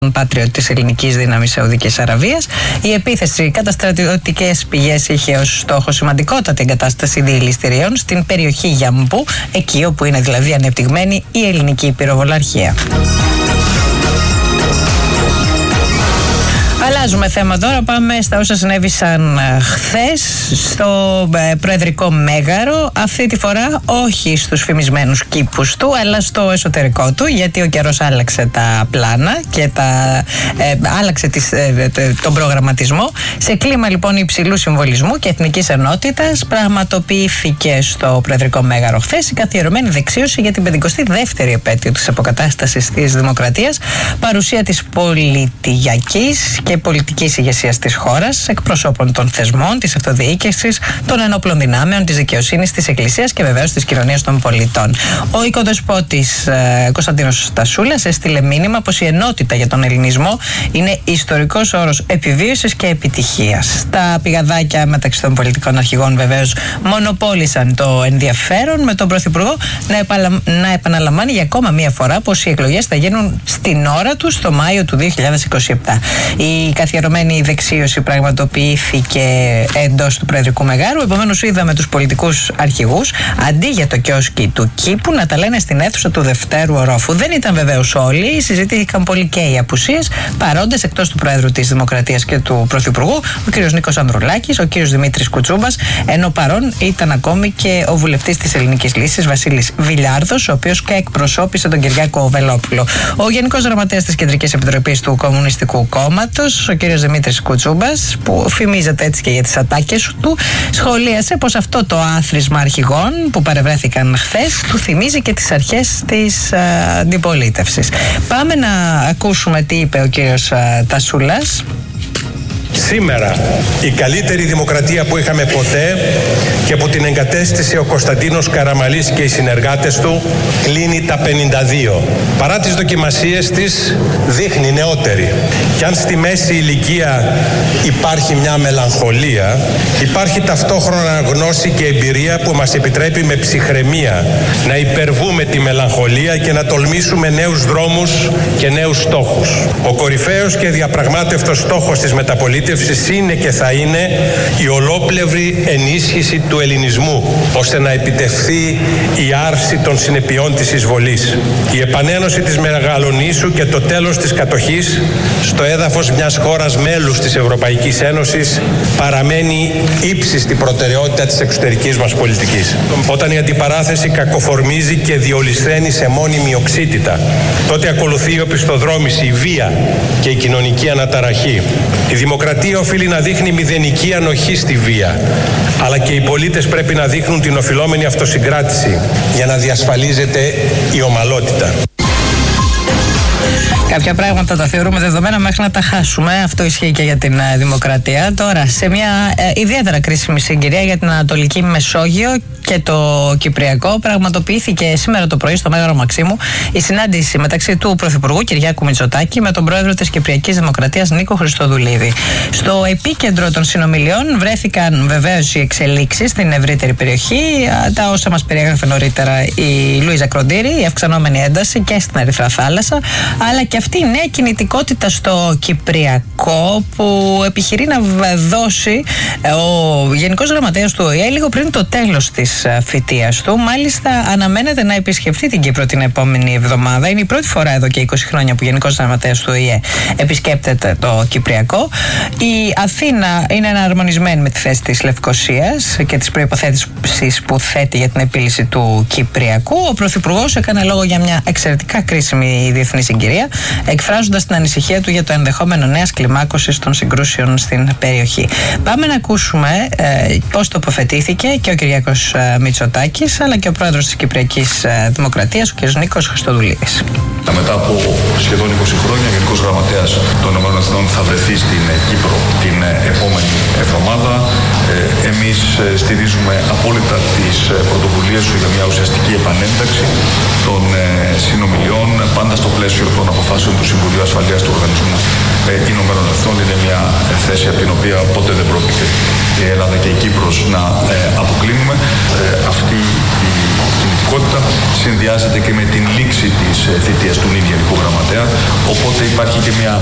Patriot της ελληνικής δύναμης Σαουδικής Αραβίας. Η επίθεση κατά στρατιωτικές πηγές είχε ως στόχο σημαντικότατη εγκατάσταση διελιστηρίων στην περιοχή Γιαμπού, εκεί όπου είναι δηλαδή ανεπτυγμένη η ελληνική πυροβολαρχία. Αλλάζουμε θέμα τώρα, πάμε στα όσα συνέβησαν χθες στο Προεδρικό Μέγαρο. Αυτή τη φορά όχι στους φημισμένους κήπους του, αλλά στο εσωτερικό του, γιατί ο καιρός άλλαξε τα πλάνα και άλλαξε τον προγραμματισμό. Σε κλίμα λοιπόν υψηλού συμβολισμού και εθνικής ενότητας πραγματοποιήθηκε στο Προεδρικό Μέγαρο χθες η καθιερωμένη δεξίωση για την 52η επέτειο της αποκατάστασης της δημοκρατίας, παρουσία της πολιτιακής και πολιτικής ηγεσίας της χώρας, εκπροσώπων των θεσμών, της αυτοδιοίκησης, των ενόπλων δυνάμεων, της δικαιοσύνης, της Εκκλησίας και βεβαίως της κοινωνίας των πολιτών. Ο οικοδεσπότης Κωνσταντίνος Στασούλας έστειλε μήνυμα πως η ενότητα για τον ελληνισμό είναι ιστορικός όρος επιβίωσης και επιτυχίας. Τα πηγαδάκια μεταξύ των πολιτικών αρχηγών βεβαίως μονοπόλησαν το ενδιαφέρον, με τον Πρωθυπουργό να επαναλαμβάνει για ακόμα μία φορά πως οι εκλογές θα γίνουν στην ώρα τους το Μάιο του 2027. Η καθιερωμένη δεξίωση πραγματοποιήθηκε εντός του Προεδρικού Μεγάρου. Επομένως, είδαμε τους πολιτικούς αρχηγούς αντί για το κιόσκι του κήπου να τα λένε στην αίθουσα του δευτέρου ορόφου. Δεν ήταν βεβαίως όλοι, συζητήθηκαν πολύ και οι απουσίες. Παρόντες εκτός του Πρόεδρου της Δημοκρατίας και του Πρωθυπουργού, ο κ. Νίκος Ανδρουλάκης, ο κ. Δημήτρης Κουτσούμπας, ενώ παρόν ήταν ακόμη και ο βουλευτής της Ελληνικής Λύσης, Βασίλης Βιλιάρδος, ο οποίος και εκπροσώπησε τον Κυριάκο Βελόπουλο. Ο Γενικός Γραμματέας της Κεντρικής Επιτροπής του Κομμουνιστικού Κόμματος, ο κ. Δημήτρης Κουτσούμπας, που φημίζεται έτσι και για τις ατάκες του, σχολίασε πως αυτό το άθροισμα αρχηγών που παρευρέθηκαν χθες του θυμίζει και τις αρχές της αντιπολίτευσης. Πάμε να ακούσουμε τι είπε ο κ. Τασούλας. Σήμερα η καλύτερη δημοκρατία που είχαμε ποτέ και που την εγκατέστησε ο Κωνσταντίνος Καραμαλής και οι συνεργάτες του κλείνει τα 52. Παρά τις δοκιμασίες της δείχνει νεότερη. Και αν στη μέση ηλικία υπάρχει μια μελαγχολία, υπάρχει ταυτόχρονα γνώση και εμπειρία που μας επιτρέπει με ψυχραιμία να υπερβούμε τη μελαγχολία και να τολμήσουμε νέους δρόμους και νέους στόχους. Ο κορυφαίος και διαπραγμάτευτος στόχος της μεταπολίτευσης είναι και θα είναι η ολόπλευρη ενίσχυση του ελληνισμού, ώστε να επιτευχθεί η άρση των συνεπειών της εισβολής, η επανένωση της Μεγαλονήσου και το τέλος της κατοχής στο έδαφος μιας χώρας μέλους της Ευρωπαϊκής Ένωσης παραμένει ύψιστη προτεραιότητα της εξωτερικής μας πολιτικής. Όταν η αντιπαράθεση κακοφορμίζει και διολυσθένει σε μόνιμη οξύτητα, τότε ακολουθεί η οπισθοδρόμηση, η βία και η κοινωνική αναταραχή. Η δημοκρατία οφείλει να δείχνει μηδενική ανοχή στη βία, αλλά και οι πολίτες πρέπει να δείχνουν την οφειλόμενη αυτοσυγκράτηση για να διασφαλίζεται η ομαλότητα. Κάποια πράγματα τα θεωρούμε δεδομένα μέχρι να τα χάσουμε. Αυτό ισχύει και για την δημοκρατία. Τώρα, σε μια ιδιαίτερα κρίσιμη συγκυρία για την Ανατολική Μεσόγειο και το Κυπριακό, πραγματοποιήθηκε σήμερα το πρωί στο Μέγαρο Μαξίμου η συνάντηση μεταξύ του Πρωθυπουργού Κυριάκου Μητσοτάκη με τον Πρόεδρο της Κυπριακής Δημοκρατίας Νίκο Χριστοδουλίδη. Στο επίκεντρο των συνομιλιών βρέθηκαν βεβαίως οι εξελίξεις στην ευρύτερη περιοχή, τα όσα μας περιέγραφε νωρίτερα η Λουίζα Κροντήρη, η αυξανόμενη ένταση και στην Ερυθρά Θάλασσα, αλλά και αυτή η νέα κινητικότητα στο Κυπριακό που επιχειρεί να δώσει ο Γενικός Γραμματέας του ΟΗΕ λίγο πριν το τέλος της φοιτείας του. Μάλιστα αναμένεται να επισκεφτεί την Κύπρο την επόμενη εβδομάδα. Είναι η πρώτη φορά εδώ και 20 χρόνια που ο Γενικός Γραμματέας του ΟΗΕ επισκέπτεται το Κυπριακό. Η Αθήνα είναι εναρμονισμένη με τη θέση της Λευκωσίας και τις προϋποθέσεις που θέτει για την επίλυση του Κυπριακού. Ο Πρωθυπουργός έκανε λόγο για μια εξαιρετικά κρίσιμη διεθνή συγκυρία, εκφράζοντας την ανησυχία του για το ενδεχόμενο νέας κλιμάκωσης των συγκρούσεων στην περιοχή. Πάμε να ακούσουμε πώς τοποθετήθηκε και ο Κυριάκος Μητσοτάκης, αλλά και ο πρόεδρος της Κυπριακής Δημοκρατίας, ο κ. Νίκος Χριστοδουλίδης. Μετά από σχεδόν 20 χρόνια, ο Γενικός Γραμματέας των ΗΠΑ θα βρεθεί στην Κύπρο την επόμενη εβδομάδα. Εμείς στηρίζουμε απόλυτα τις πρωτοβουλίες σου για μια ουσιαστική επανένταξη των συνομιλιών, πάντα στο πλαίσιο των αποφάσεων του Συμβουλίου Ασφαλείας του Οργανισμού Ηνωμένων Εθνών. Είναι μια θέση από την οποία ποτέ δεν πρόκειται η Ελλάδα και η Κύπρος να αποκλίνουμε. Αυτή η πραγματικότητα συνδυάζεται και με την λήξη της θητείας του νυν Γενικού Γραμματέα, οπότε υπάρχει και μια